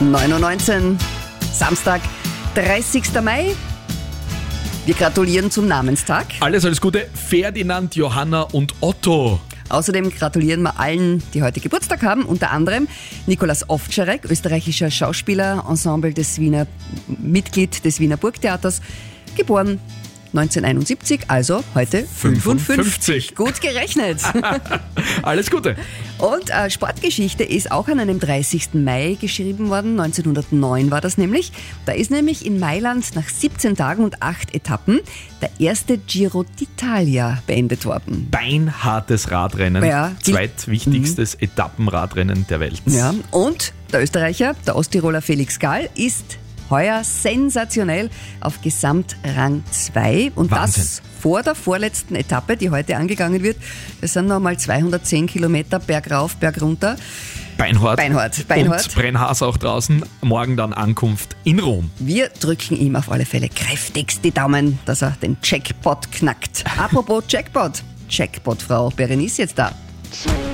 9:19 Uhr, Samstag, 30. Mai. Wir gratulieren zum Namenstag. Alles Gute, Ferdinand, Johanna und Otto. Außerdem gratulieren wir allen, die heute Geburtstag haben, unter anderem Nikolaus Ovtcharek, österreichischer Schauspieler, Mitglied des Wiener Burgtheaters, geboren 1971, also heute 55. Gut gerechnet. Alles Gute. Und Sportgeschichte ist auch an einem 30. Mai geschrieben worden. 1909 war das nämlich. Da ist nämlich in Mailand nach 17 Tagen und 8 Etappen der erste Giro d'Italia beendet worden. Beinhartes Radrennen. Ja, Zweitwichtigstes Etappenradrennen der Welt. Ja, und der Österreicher, der Osttiroler Felix Gall, ist heuer sensationell auf Gesamtrang 2 und Wahnsinn. das vor der vorletzten Etappe, die heute angegangen wird. Das sind nochmal 210 Kilometer bergauf, bergunter. Beinhart. Und Brennhaas auch draußen. Morgen dann Ankunft in Rom. Wir drücken ihm auf alle Fälle kräftigst die Daumen, dass er den Jackpot knackt. Apropos Jackpot. Jackpot-Frau Berenice jetzt da.